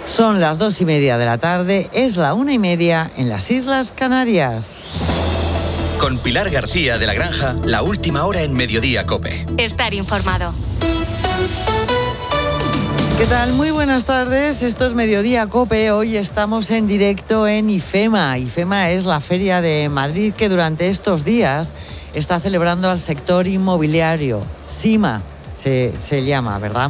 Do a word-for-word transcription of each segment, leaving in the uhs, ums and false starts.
Son las dos y media de la tarde, es la una y media en las Islas Canarias. Con Pilar García de la Granja, la última hora en Mediodía COPE. Estar informado. ¿Qué tal? Muy buenas tardes, esto es Mediodía COPE. Hoy estamos en directo en IFEMA. IFEMA es la feria de Madrid que durante estos días está celebrando al sector inmobiliario. SIMA se, se llama, ¿verdad?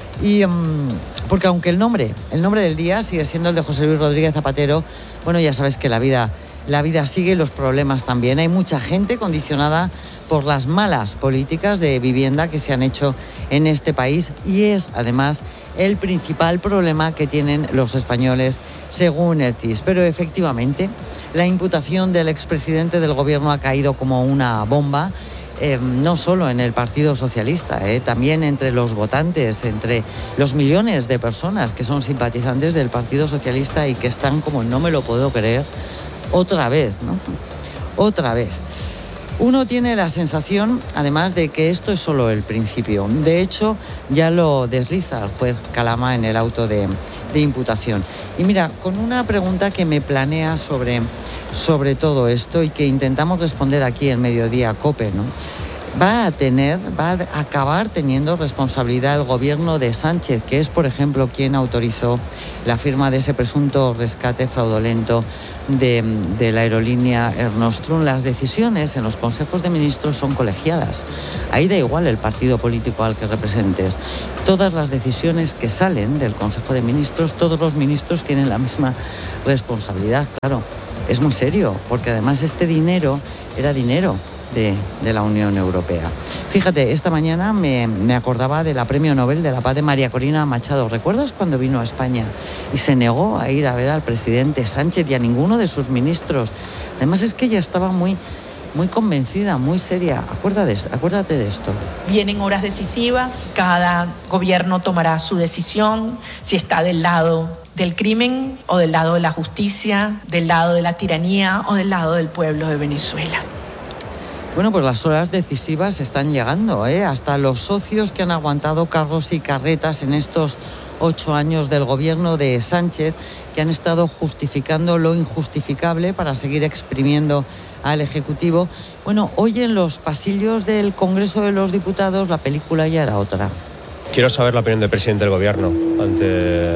Y um, porque aunque el nombre, el nombre del día sigue siendo el de José Luis Rodríguez Zapatero, bueno, ya sabes que la vida, la vida sigue y los problemas también. Hay mucha gente condicionada por las malas políticas de vivienda que se han hecho en este país y es, además, el principal problema que tienen los españoles, según el C I S. Pero efectivamente, la imputación del expresidente del gobierno ha caído como una bomba. Eh, no solo en el Partido Socialista, eh, también entre los votantes, entre los millones de personas que son simpatizantes del Partido Socialista y que están como no me lo puedo creer, otra vez, ¿no? Otra vez. Uno tiene la sensación, además, de que esto es solo el principio. De hecho, ya lo desliza el juez Calama en el auto de, de imputación. Y mira, con una pregunta que me planea sobre... sobre todo esto y que intentamos responder aquí en Mediodía COPE, ¿no? Va a tener, va a acabar teniendo responsabilidad el gobierno de Sánchez, que es, por ejemplo, quien autorizó la firma de ese presunto rescate fraudulento de, de la aerolínea Air Nostrum. Las decisiones en los consejos de ministros son colegiadas. Ahí da igual el partido político al que representes. Todas las decisiones que salen del Consejo de Ministros, todos los ministros tienen la misma responsabilidad, claro. Es muy serio, porque además este dinero era dinero de, de la Unión Europea. Fíjate, esta mañana me, me acordaba de la Premio Nobel de la Paz de María Corina Machado. ¿Recuerdas cuando vino a España y se negó a ir a ver al presidente Sánchez y a ninguno de sus ministros? Además es que ella estaba muy... muy convencida, muy seria. Acuérdate, acuérdate de esto. Vienen horas decisivas, cada gobierno tomará su decisión, si está del lado del crimen o del lado de la justicia, del lado de la tiranía o del lado del pueblo de Venezuela. Bueno, pues las horas decisivas están llegando, ¿eh? Hasta los socios que han aguantado carros y carretas en estos ocho años del gobierno de Sánchez, que han estado justificando lo injustificable para seguir exprimiendo al Ejecutivo. Bueno, hoy en los pasillos del Congreso de los Diputados la película ya era otra. Quiero saber la opinión del presidente del gobierno ante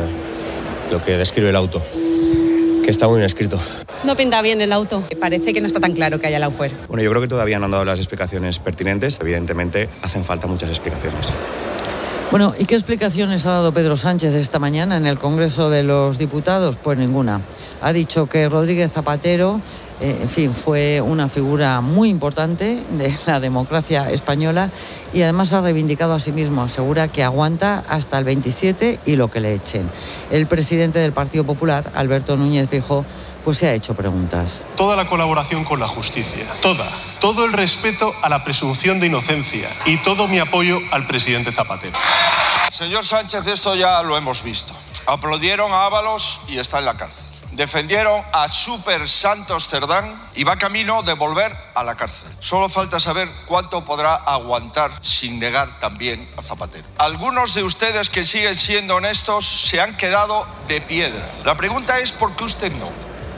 lo que describe el auto, que está muy bien escrito. No pinta bien el auto. Parece que no está tan claro que haya la fuera. Bueno, yo creo que todavía no han dado las explicaciones pertinentes. Evidentemente, hacen falta muchas explicaciones. Bueno, ¿y qué explicaciones ha dado Pedro Sánchez esta mañana en el Congreso de los Diputados? Pues ninguna. Ha dicho que Rodríguez Zapatero, eh, en fin, fue una figura muy importante de la democracia española y además ha reivindicado a sí mismo, asegura que aguanta hasta el veintisiete y lo que le echen. El presidente del Partido Popular, Alberto Núñez Feijóo, pues se ha hecho preguntas. Toda la colaboración con la justicia, toda, todo el respeto a la presunción de inocencia y todo mi apoyo al presidente Zapatero. Señor Sánchez, esto ya lo hemos visto. Aplaudieron a Ábalos y está en la cárcel. Defendieron a Super Santos Cerdán y va camino de volver a la cárcel. Solo falta saber cuánto podrá aguantar sin negar también a Zapatero. Algunos de ustedes que siguen siendo honestos se han quedado de piedra. La pregunta es ¿por qué usted no?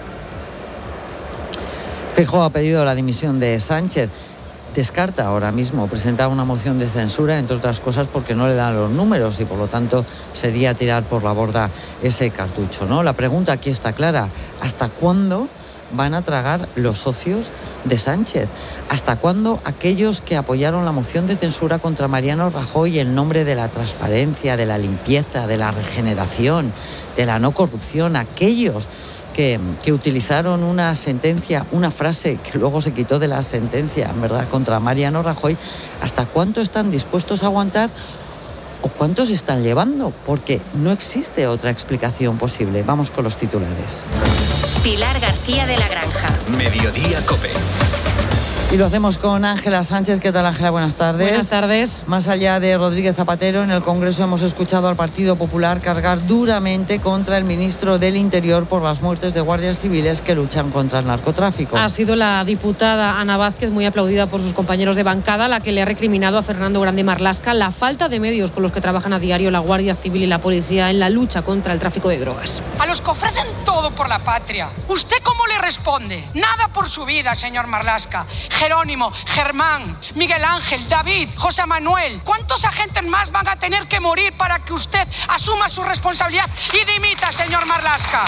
Feijóo ha pedido la dimisión de Sánchez. Descarta ahora mismo presentar una moción de censura, entre otras cosas porque no le dan los números y por lo tanto sería tirar por la borda ese cartucho, ¿no? La pregunta aquí está clara. ¿Hasta cuándo van a tragar los socios de Sánchez? ¿Hasta cuándo aquellos que apoyaron la moción de censura contra Mariano Rajoy en nombre de la transparencia, de la limpieza, de la regeneración, de la no corrupción, aquellos Que, que utilizaron una sentencia, una frase que luego se quitó de la sentencia, ¿verdad?, contra Mariano Rajoy, ¿hasta cuánto están dispuestos a aguantar o cuántos están llevando? Porque no existe otra explicación posible. Vamos con los titulares. Pilar García de la Granja. Mediodía COPE. Y lo hacemos con Ángela Sánchez. ¿Qué tal, Ángela? Buenas tardes. Buenas tardes. Más allá de Rodríguez Zapatero, en el Congreso hemos escuchado al Partido Popular cargar duramente contra el ministro del Interior por las muertes de guardias civiles que luchan contra el narcotráfico. Ha sido la diputada Ana Vázquez, muy aplaudida por sus compañeros de bancada, la que le ha recriminado a Fernando Grande Marlaska la falta de medios con los que trabajan a diario la Guardia Civil y la policía en la lucha contra el tráfico de drogas. A los que ofrecen todo por la patria, ¿usted cómo le responde? Nada por su vida, señor Marlaska. Jerónimo, Germán, Miguel Ángel, David, José Manuel. ¿Cuántos agentes más van a tener que morir para que usted asuma su responsabilidad y dimita, señor Marlaska?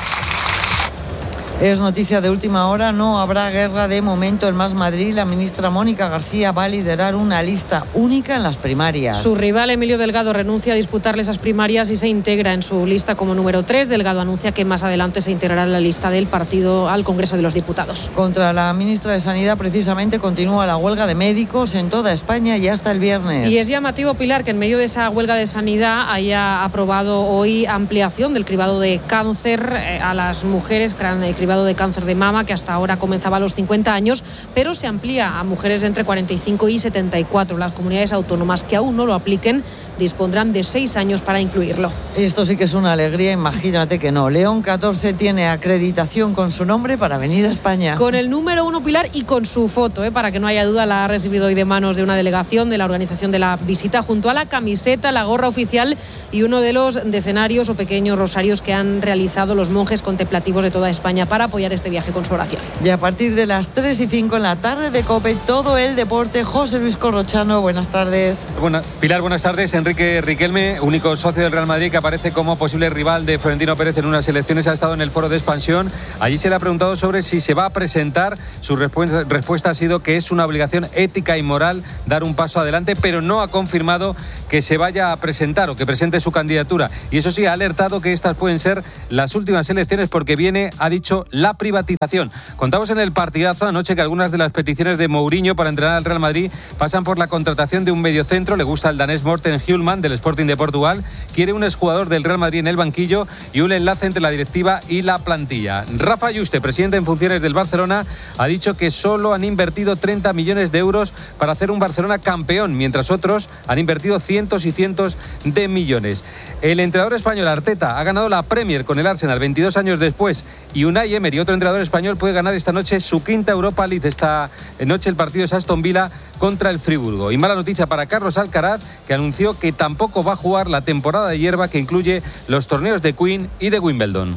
Es noticia de última hora, no habrá guerra de momento en Más Madrid. La ministra Mónica García va a liderar una lista única en las primarias. Su rival Emilio Delgado renuncia a disputarle esas primarias y se integra en su lista como número tres. Delgado anuncia que más adelante se integrará en la lista del partido al Congreso de los Diputados. Contra la ministra de Sanidad precisamente continúa la huelga de médicos en toda España y hasta el viernes. Y es llamativo, Pilar, que en medio de esa huelga de sanidad haya aprobado hoy ampliación del cribado de cáncer eh, a las mujeres, gran eh, cribado de cáncer de mama, que hasta ahora comenzaba a los cincuenta años, pero se amplía a mujeres de entre cuarenta y cinco y setenta y cuatro. Las comunidades autónomas que aún no lo apliquen dispondrán de seis años para incluirlo. Esto sí que es una alegría, imagínate que no. León catorce tiene acreditación con su nombre para venir a España. Con el número uno, Pilar, y con su foto, ¿eh? para que no haya duda, la ha recibido hoy de manos de una delegación de la organización de la visita, junto a la camiseta, la gorra oficial y uno de los decenarios o pequeños rosarios que han realizado los monjes contemplativos de toda España para apoyar este viaje con su oración. Y a partir de las tres y cinco en la tarde de COPE, todo el deporte. José Luis Corrochano, buenas tardes. Buena, Pilar, buenas tardes. Enrique Riquelme, único socio del Real Madrid que aparece como posible rival de Florentino Pérez en unas elecciones, ha estado en el foro de expansión. Allí se le ha preguntado sobre si se va a presentar. Su respuesta, respuesta ha sido que es una obligación ética y moral dar un paso adelante, pero no ha confirmado que se vaya a presentar o que presente su candidatura. Y eso sí, ha alertado que estas pueden ser las últimas elecciones porque viene, ha dicho, la privatización. Contamos en el partidazo anoche que algunas de las peticiones de Mourinho para entrenar al Real Madrid pasan por la contratación de un mediocentro. Le gusta el danés Morten Hjulman del Sporting de Portugal. Quiere un exjugador del Real Madrid en el banquillo y un enlace entre la directiva y la plantilla. Rafa Yuste, presidente en funciones del Barcelona, ha dicho que solo han invertido treinta millones de euros para hacer un Barcelona campeón, mientras otros han invertido cientos y cientos de millones. El entrenador español Arteta ha ganado la Premier con el Arsenal veintidós años después y Unai Emery, otro entrenador español, puede ganar esta noche su quinta Europa League. Esta noche el partido es Aston Villa contra el Friburgo. Y mala noticia para Carlos Alcaraz, que anunció que tampoco va a jugar la temporada de hierba que incluye los torneos de Queen y de Wimbledon.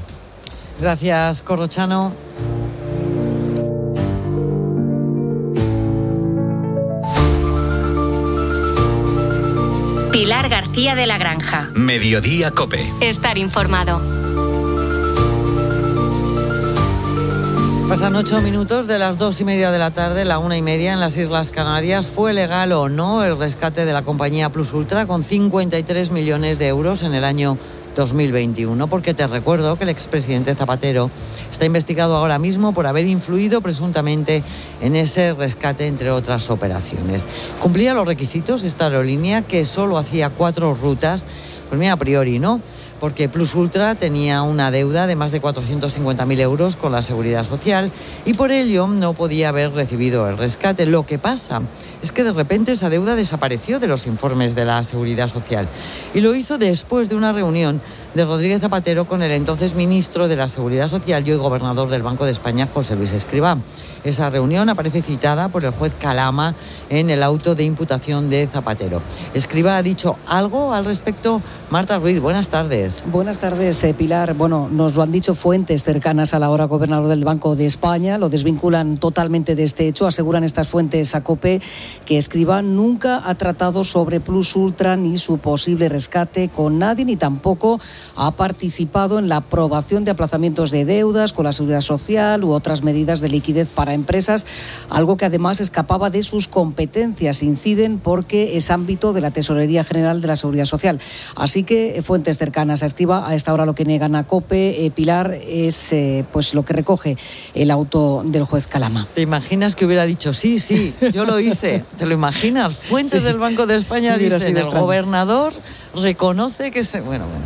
Gracias, Corrochano. Pilar García de la Granja. Mediodía COPE. Estar informado. Pasan ocho minutos de las dos y media de la tarde, la una y media en las Islas Canarias. ¿Fue legal o no el rescate de la compañía Plus Ultra con cincuenta y tres millones de euros en el año dos mil veintiuno? Porque te recuerdo que el expresidente Zapatero está investigado ahora mismo por haber influido presuntamente en ese rescate, entre otras operaciones. ¿Cumplía los requisitos esta aerolínea, que solo hacía cuatro rutas? Pues mira, a priori no, porque Plus Ultra tenía una deuda de más de cuatrocientos cincuenta mil euros con la Seguridad Social y por ello no podía haber recibido el rescate. Lo que pasa es que de repente esa deuda desapareció de los informes de la Seguridad Social y lo hizo después de una reunión de Rodríguez Zapatero con el entonces ministro de la Seguridad Social y hoy gobernador del Banco de España, José Luis Escrivá. Esa reunión aparece citada por el juez Calama en el auto de imputación de Zapatero. Escrivá ha dicho algo al respecto. Marta Ruiz, buenas tardes. Buenas tardes, eh, Pilar. Bueno, nos lo han dicho fuentes cercanas al ahora gobernador del Banco de España. Lo desvinculan totalmente de este hecho. Aseguran estas fuentes a COPE que Escrivá nunca ha tratado sobre Plus Ultra ni su posible rescate con nadie, ni tampoco ha participado en la aprobación de aplazamientos de deudas con la Seguridad Social u otras medidas de liquidez para empresas, algo que además escapaba de sus competencias. Inciden porque es ámbito de la Tesorería General de la Seguridad Social. Así que fuentes cercanas a Escrivá a esta hora lo que niegan a COPE, eh, Pilar, es eh, pues lo que recoge el auto del juez Calama. ¿Te imaginas que hubiera dicho sí, sí, yo lo hice? ¿Te lo imaginas? Fuentes sí. del Banco de España dicen, el gobernador reconoce que se... Bueno, bueno.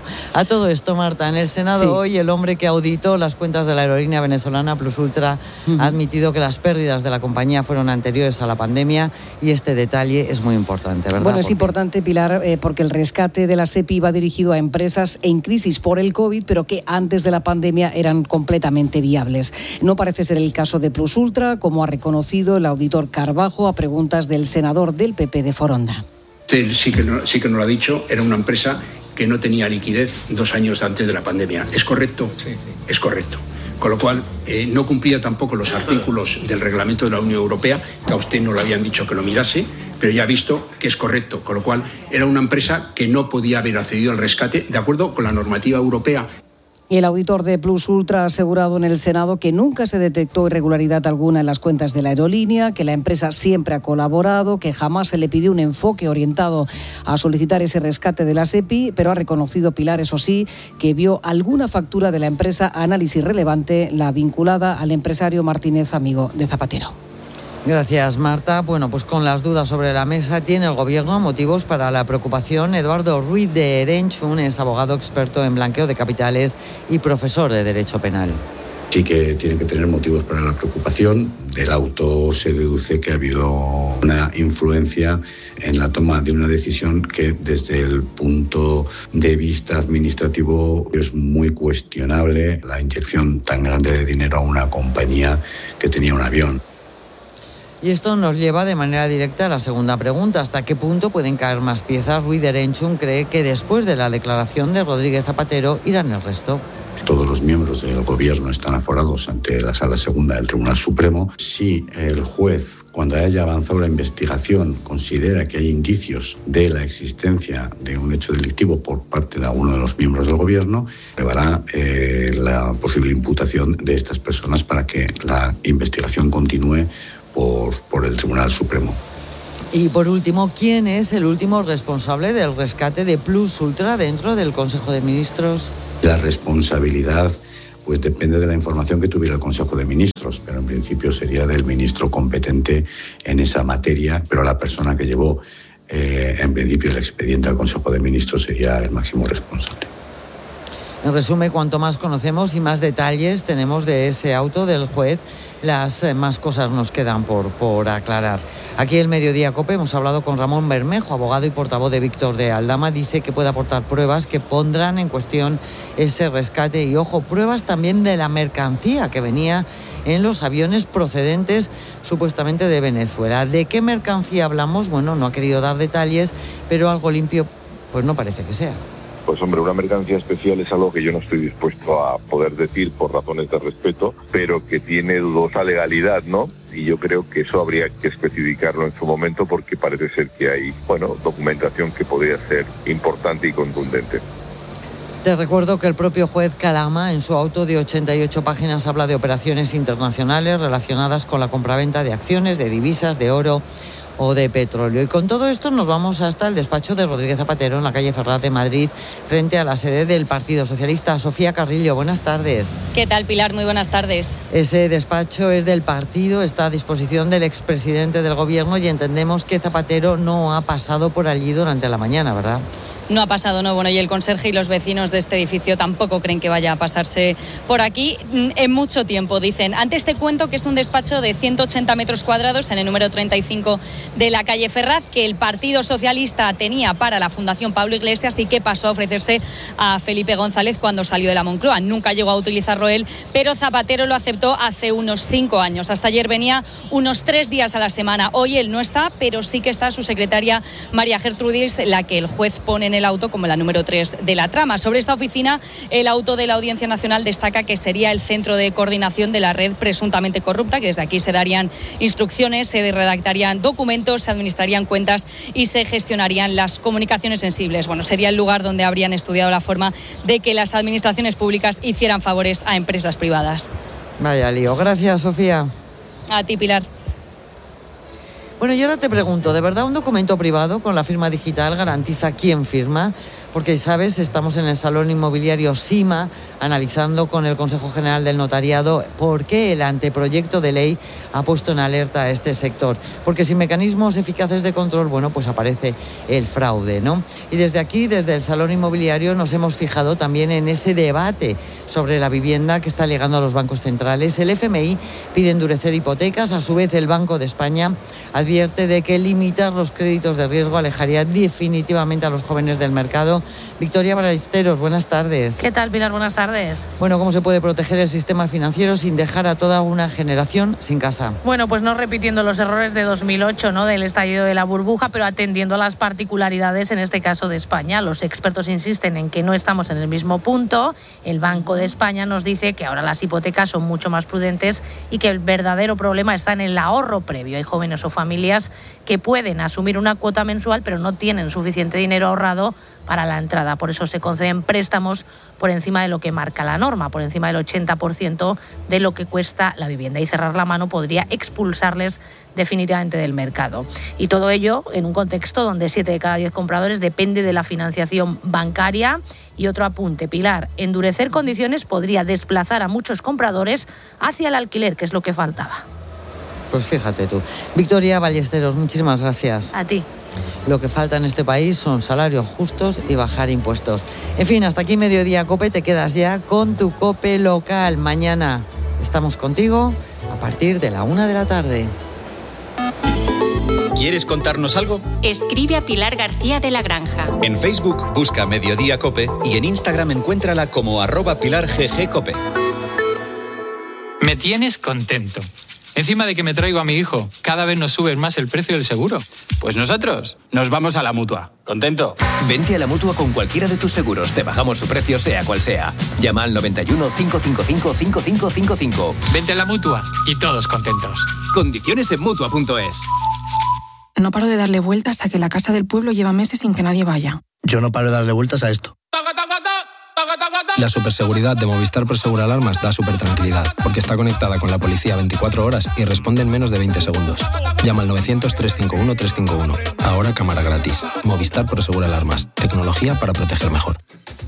A todo esto, Marta, en el Senado sí. hoy el hombre que auditó las cuentas de la aerolínea venezolana Plus Ultra uh-huh. ha admitido que las pérdidas de la compañía fueron anteriores a la pandemia y este detalle es muy importante, ¿verdad? Bueno, es importante, Pilar, eh, porque el rescate de la SEPI va dirigido a empresas en crisis por el COVID, pero que antes de la pandemia eran completamente viables. No parece ser el caso de Plus Ultra, como ha reconocido el auditor Carbajo a preguntas del senador del P P de Foronda. Sí que, no, sí que nos lo ha dicho, era una empresa que no tenía liquidez dos años antes de la pandemia. ¿Es correcto? Sí. Es correcto. Con lo cual, eh, no cumplía tampoco los artículos del reglamento de la Unión Europea, que a usted no le habían dicho que lo mirase, pero ya ha visto que es correcto. Con lo cual, era una empresa que no podía haber accedido al rescate de acuerdo con la normativa europea. Y el auditor de Plus Ultra ha asegurado en el Senado que nunca se detectó irregularidad alguna en las cuentas de la aerolínea, que la empresa siempre ha colaborado, que jamás se le pidió un enfoque orientado a solicitar ese rescate de la SEPI, pero ha reconocido Pilar, eso sí, que vio alguna factura de la empresa análisis relevante, la vinculada al empresario Martínez, amigo de Zapatero. Gracias, Marta. Bueno, pues con las dudas sobre la mesa tiene el Gobierno motivos para la preocupación. Eduardo Ruiz de Erenchun es abogado experto en blanqueo de capitales y profesor de Derecho Penal. Sí que tienen que tener motivos para la preocupación. Del auto se deduce que ha habido una influencia en la toma de una decisión que desde el punto de vista administrativo es muy cuestionable. La inyección tan grande de dinero a una compañía que tenía un avión. Y esto nos lleva de manera directa a la segunda pregunta. ¿Hasta qué punto pueden caer más piezas? Ruiz de Erenchun cree que después de la declaración de Rodríguez Zapatero irán el resto. Todos los miembros del Gobierno están aforados ante la Sala Segunda del Tribunal Supremo. Si el juez, cuando haya avanzado la investigación, considera que hay indicios de la existencia de un hecho delictivo por parte de alguno de los miembros del Gobierno, llevará eh, la posible imputación de estas personas para que la investigación continúe Por, por el Tribunal Supremo. Y por último, ¿quién es el último responsable del rescate de Plus Ultra dentro del Consejo de Ministros? La responsabilidad pues depende de la información que tuviera el Consejo de Ministros, pero en principio sería del ministro competente en esa materia, pero la persona que llevó eh, en principio el expediente al Consejo de Ministros sería el máximo responsable. En resumen, cuanto más conocemos y más detalles tenemos de ese auto del juez, las eh, más cosas nos quedan por, por aclarar. Aquí en Mediodía COPE hemos hablado con Ramón Bermejo, abogado y portavoz de Víctor de Aldama. Dice que puede aportar pruebas que pondrán en cuestión ese rescate y, ojo, pruebas también de la mercancía que venía en los aviones procedentes supuestamente de Venezuela. ¿De qué mercancía hablamos? Bueno, no ha querido dar detalles, pero algo limpio pues no parece que sea. Pues hombre, una mercancía especial es algo que yo no estoy dispuesto a poder decir por razones de respeto, pero que tiene dudosa legalidad, ¿no? Y yo creo que eso habría que especificarlo en su momento porque parece ser que hay, bueno, documentación que podría ser importante y contundente. Te recuerdo que el propio juez Calama, en su auto de ochenta y ocho páginas, habla de operaciones internacionales relacionadas con la compraventa de acciones, de divisas, de oro o de petróleo. Y con todo esto nos vamos hasta el despacho de Rodríguez Zapatero en la calle Ferraz de Madrid, frente a la sede del Partido Socialista. Sofía Carrillo, buenas tardes. ¿Qué tal, Pilar? Muy buenas tardes. Ese despacho es del partido, está a disposición del expresidente del Gobierno y entendemos que Zapatero no ha pasado por allí durante la mañana, ¿verdad? No ha pasado, no. Bueno, y el conserje y los vecinos de este edificio tampoco creen que vaya a pasarse por aquí en mucho tiempo, dicen. Antes te cuento que es un despacho de ciento ochenta metros cuadrados en el número treinta y cinco de la calle Ferraz, que el Partido Socialista tenía para la Fundación Pablo Iglesias y que pasó a ofrecerse a Felipe González cuando salió de la Moncloa. Nunca llegó a utilizarlo él, pero Zapatero lo aceptó hace unos cinco años. Hasta ayer venía unos tres días a la semana. Hoy él no está, pero sí que está su secretaria María Gertrudis, la que el juez pone en el auto como la número tres de la trama. Sobre esta oficina, el auto de la Audiencia Nacional destaca que sería el centro de coordinación de la red presuntamente corrupta, que desde aquí se darían instrucciones, se redactarían documentos, se administrarían cuentas y se gestionarían las comunicaciones sensibles. Bueno, sería el lugar donde habrían estudiado la forma de que las administraciones públicas hicieran favores a empresas privadas. Vaya lío. Gracias, Sofía. A ti, Pilar. Bueno, y ahora te pregunto, ¿de verdad un documento privado con la firma digital garantiza quién firma? porque, ¿sabes? Estamos en el Salón Inmobiliario SIMA analizando con el Consejo General del Notariado por qué el anteproyecto de ley ha puesto en alerta a este sector. Porque sin mecanismos eficaces de control, bueno, pues aparece el fraude, ¿no? Y desde aquí, desde el Salón Inmobiliario, nos hemos fijado también en ese debate sobre la vivienda que está llegando a los bancos centrales. El F M I pide endurecer hipotecas, a su vez el Banco de España advierte de que limitar los créditos de riesgo alejaría definitivamente a los jóvenes del mercado. Victoria Ballesteros, buenas tardes. ¿Qué tal, Pilar? Buenas tardes. Bueno, ¿cómo se puede proteger el sistema financiero sin dejar a toda una generación sin casa? Bueno, pues no repitiendo los errores de dos mil ocho, ¿no?, del estallido de la burbuja, pero atendiendo a las particularidades, en este caso de España. Los expertos insisten en que no estamos en el mismo punto. El Banco de España nos dice que ahora las hipotecas son mucho más prudentes y que el verdadero problema está en el ahorro previo. Hay jóvenes o familias que pueden asumir una cuota mensual, pero no tienen suficiente dinero ahorrado para la entrada. Por eso se conceden préstamos por encima de lo que marca la norma, por encima del ochenta por ciento de lo que cuesta la vivienda. Y cerrar la mano podría expulsarles definitivamente del mercado. Y todo ello en un contexto donde siete de cada diez compradores depende de la financiación bancaria. Y otro apunte, Pilar, endurecer condiciones podría desplazar a muchos compradores hacia el alquiler, que es lo que faltaba. Pues fíjate tú. Victoria Ballesteros, muchísimas gracias. A ti. Lo que falta en este país son salarios justos y bajar impuestos. En fin, hasta aquí Mediodía COPE. Te quedas ya con tu COPE local. Mañana estamos contigo a partir de la una de la tarde. ¿Quieres contarnos algo? Escribe a Pilar García de la Granja. En Facebook busca Mediodía COPE y en Instagram encuéntrala como arroba Pilar G G COPE. Me tienes contento. Encima de que me traigo a mi hijo, cada vez nos subes más el precio del seguro. Pues nosotros nos vamos a la Mutua. ¿Contento? Vente a la Mutua con cualquiera de tus seguros. Te bajamos su precio sea cual sea. Llama al noventa y uno, cinco cinco cinco, cinco cinco cinco cinco. Vente a la Mutua y todos contentos. Condiciones en Mutua punto es. No paro de darle vueltas a que la casa del pueblo lleva meses sin que nadie vaya. Yo no paro de darle vueltas a esto. La superseguridad de Movistar Prosegur Alarmas da súper tranquilidad, porque está conectada con la policía veinticuatro horas y responde en menos de veinte segundos. Llama al novecientos, trescientos cincuenta y uno, trescientos cincuenta y uno. Ahora cámara gratis. Movistar Prosegur Alarmas. Tecnología para proteger mejor.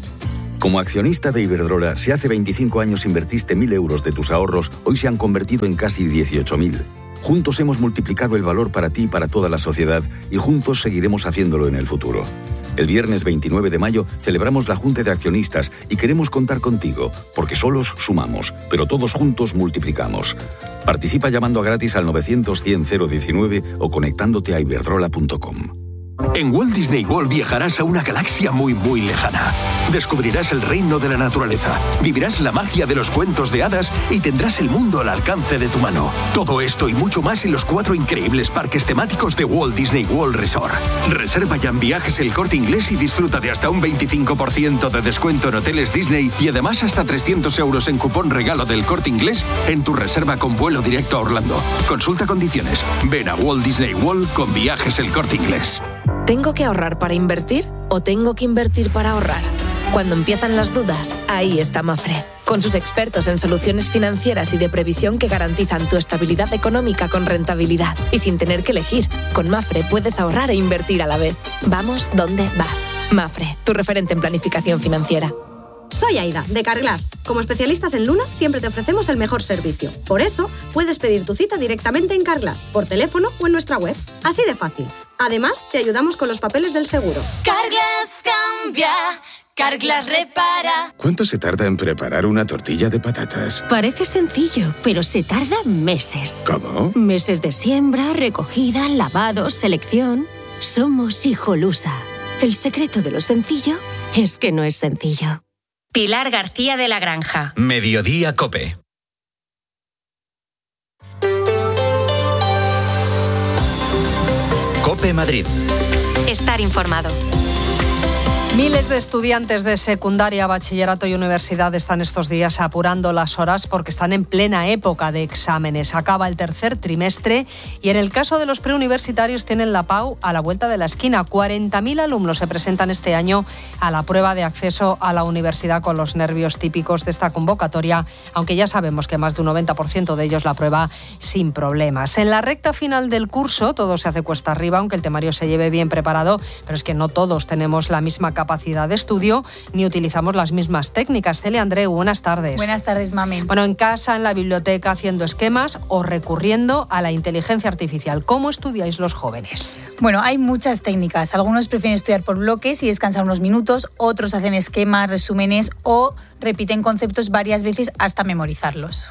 Como accionista de Iberdrola, si hace veinticinco años invertiste mil euros de tus ahorros, hoy se han convertido en casi dieciocho mil. Juntos hemos multiplicado el valor para ti y para toda la sociedad, y juntos seguiremos haciéndolo en el futuro. El viernes veintinueve de mayo celebramos la Junta de Accionistas y queremos contar contigo, porque solos sumamos, pero todos juntos multiplicamos. Participa llamando a gratis al novecientos, cien, cero diecinueve o conectándote a iberdrola punto com. En Walt Disney World viajarás a una galaxia muy muy lejana. Descubrirás el reino de la naturaleza, vivirás la magia de los cuentos de hadas y tendrás el mundo al alcance de tu mano. Todo esto y mucho más en los cuatro increíbles parques temáticos de Walt Disney World Resort. Reserva ya en Viajes El Corte Inglés y disfruta de hasta un veinticinco por ciento de descuento en hoteles Disney y además hasta trescientos euros en cupón regalo del Corte Inglés en tu reserva con vuelo directo a Orlando. Consulta condiciones. Ven a Walt Disney World con Viajes El Corte Inglés. ¿Tengo que ahorrar para invertir o tengo que invertir para ahorrar? Cuando empiezan las dudas, ahí está Mafre, con sus expertos en soluciones financieras y de previsión que garantizan tu estabilidad económica con rentabilidad y sin tener que elegir. Con Mafre puedes ahorrar e invertir a la vez. Vamos donde vas. Mafre, tu referente en planificación financiera. Soy Aida, de Carglass. Como especialistas en lunas, siempre te ofrecemos el mejor servicio. Por eso, puedes pedir tu cita directamente en Carglass, por teléfono o en nuestra web. Así de fácil. Además, te ayudamos con los papeles del seguro. Carglass cambia, Carglass repara. ¿Cuánto se tarda en preparar una tortilla de patatas? Parece sencillo, pero se tarda meses. ¿Cómo? Meses de siembra, recogida, lavado, selección. Somos Hijolusa. El secreto de lo sencillo es que no es sencillo. Pilar García de la Granja. Mediodía COPE. COPE Madrid. Estar informado. Miles de estudiantes de secundaria, bachillerato y universidad están estos días apurando las horas porque están en plena época de exámenes. Acaba el tercer trimestre y en el caso de los preuniversitarios tienen la P A U a la vuelta de la esquina. cuarenta mil alumnos se presentan este año a la prueba de acceso a la universidad con los nervios típicos de esta convocatoria, aunque ya sabemos que más de un noventa por ciento de ellos la prueba sin problemas. En la recta final del curso todo se hace cuesta arriba, aunque el temario se lleve bien preparado, pero es que no todos tenemos la misma capacidad capacidad de estudio ni utilizamos las mismas técnicas. Celia Andreu, buenas tardes. Buenas tardes, mami. Bueno, en casa, en la biblioteca, haciendo esquemas o recurriendo a la inteligencia artificial. ¿Cómo estudiáis los jóvenes? Bueno, hay muchas técnicas. Algunos prefieren estudiar por bloques y descansar unos minutos, otros hacen esquemas, resúmenes o repiten conceptos varias veces hasta memorizarlos.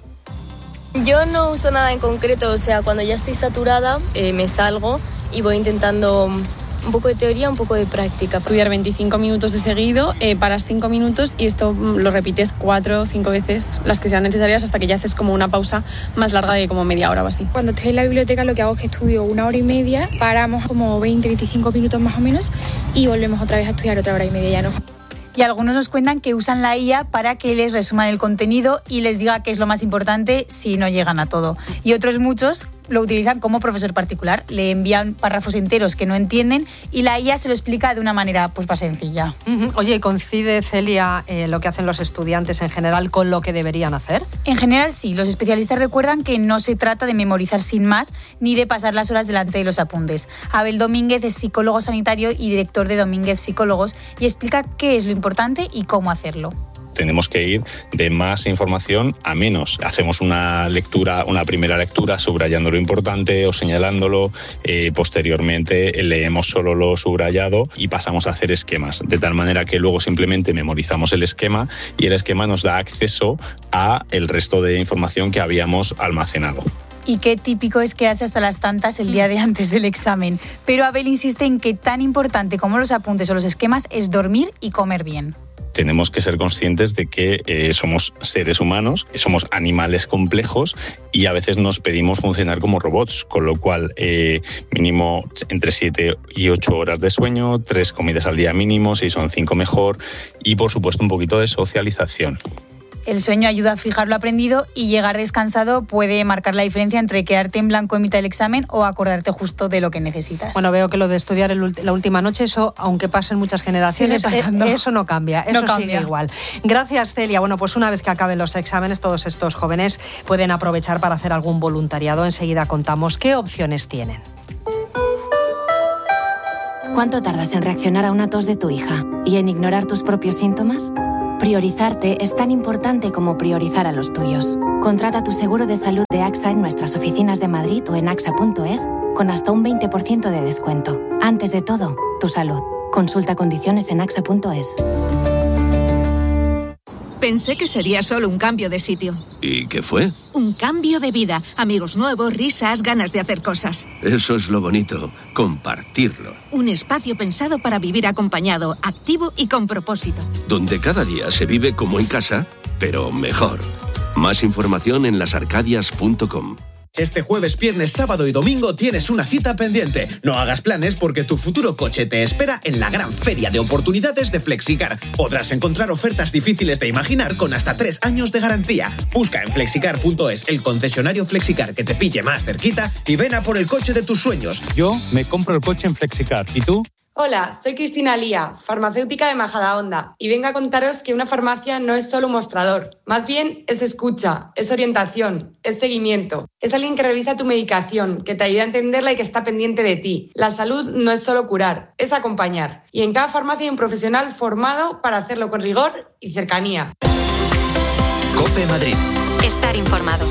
Yo no uso nada en concreto, o sea, cuando ya estoy saturada eh, me salgo y voy intentando un poco de teoría, un poco de práctica. Estudiar veinticinco minutos de seguido, eh, paras cinco minutos y esto lo repites cuatro o cinco veces, las que sean necesarias, hasta que ya haces como una pausa más larga de como media hora o así. Cuando estoy en la biblioteca lo que hago es que estudio una hora y media, paramos como veinte, veinticinco minutos más o menos y volvemos otra vez a estudiar otra hora y media, ya no. Y algunos nos cuentan que usan la I A para que les resuman el contenido y les diga qué es lo más importante si no llegan a todo. Y otros muchos lo utilizan como profesor particular. Le envían párrafos enteros que no entienden y la I A se lo explica de una manera pues más sencilla. Uh-huh. Oye, ¿y coincide, Celia, eh, lo que hacen los estudiantes en general con lo que deberían hacer? En general sí. Los especialistas recuerdan que no se trata de memorizar sin más ni de pasar las horas delante de los apuntes. Abel Domínguez es psicólogo sanitario y director de Domínguez Psicólogos y explica qué es lo importante y cómo hacerlo. Tenemos que ir de más información a menos. Hacemos una lectura, una primera lectura subrayando lo importante o señalándolo. Eh, posteriormente leemos solo lo subrayado y pasamos a hacer esquemas. De tal manera que luego simplemente memorizamos el esquema y el esquema nos da acceso a el resto de información que habíamos almacenado. Y qué típico es quedarse hasta las tantas el día de antes del examen. Pero Abel insiste en que tan importante como los apuntes o los esquemas es dormir y comer bien. Tenemos que ser conscientes de que eh, somos seres humanos, somos animales complejos y a veces nos pedimos funcionar como robots, con lo cual eh, mínimo entre siete y ocho horas de sueño, tres comidas al día mínimo, si son cinco mejor y por supuesto un poquito de socialización. El sueño ayuda a fijar lo aprendido y llegar descansado puede marcar la diferencia entre quedarte en blanco en mitad del examen o acordarte justo de lo que necesitas. Bueno, veo que lo de estudiar el, la última noche, eso, aunque pasen muchas generaciones, eh, eso no cambia, eso no cambia. Sigue igual. Gracias, Celia. Bueno, pues una vez que acaben los exámenes, todos estos jóvenes pueden aprovechar para hacer algún voluntariado. Enseguida contamos qué opciones tienen. ¿Cuánto tardas en reaccionar a una tos de tu hija y en ignorar tus propios síntomas? Priorizarte es tan importante como priorizar a los tuyos. Contrata tu seguro de salud de AXA en nuestras oficinas de Madrid o en axa punto es con hasta un veinte por ciento de descuento. Antes de todo, tu salud. Consulta condiciones en axa punto es. Pensé que sería solo un cambio de sitio. ¿Y qué fue? Un cambio de vida. Amigos nuevos, risas, ganas de hacer cosas. Eso es lo bonito, compartirlo. Un espacio pensado para vivir acompañado, activo y con propósito. Donde cada día se vive como en casa, pero mejor. Más información en las arcadias punto com. Este jueves, viernes, sábado y domingo tienes una cita pendiente. No hagas planes porque tu futuro coche te espera en la gran feria de oportunidades de Flexicar. Podrás encontrar ofertas difíciles de imaginar con hasta tres años de garantía. Busca en flexicar punto es el concesionario Flexicar que te pille más cerquita y ven a por el coche de tus sueños. Yo me compro el coche en Flexicar. ¿Y tú? Hola, soy Cristina Lía, farmacéutica de Majadahonda, y vengo a contaros que una farmacia no es solo un mostrador, más bien es escucha, es orientación, es seguimiento, es alguien que revisa tu medicación, que te ayuda a entenderla y que está pendiente de ti. La salud no es solo curar, es acompañar, y en cada farmacia hay un profesional formado para hacerlo con rigor y cercanía. COPE Madrid. Estar informado.